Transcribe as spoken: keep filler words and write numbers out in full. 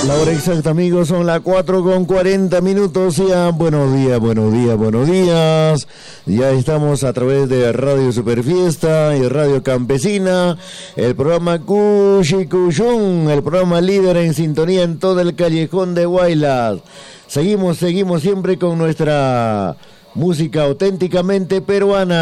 La hora exacta, amigos, son las cuatro con cuarenta minutos. Ya, buenos días, buenos días, buenos días. Ya estamos a través de Radio Superfiesta y Radio Campesina, el programa Cushi Cushun, el programa líder en sintonía en todo el callejón de Huaylas. Seguimos, seguimos siempre con nuestra música auténticamente peruana.